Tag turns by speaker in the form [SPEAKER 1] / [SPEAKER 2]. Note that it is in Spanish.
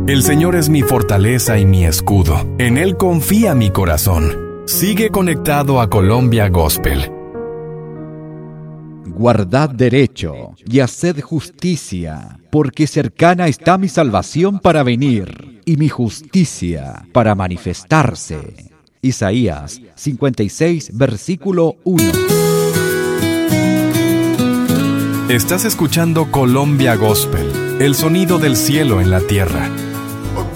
[SPEAKER 1] El Señor es mi fortaleza y mi escudo. En Él confía mi corazón. Sigue conectado a Colombia Gospel.
[SPEAKER 2] Guardad derecho y haced justicia, porque cercana está mi salvación para venir, y mi justicia para manifestarse. Isaías 56, versículo 1.
[SPEAKER 1] Estás escuchando Colombia Gospel, el sonido del cielo en la tierra.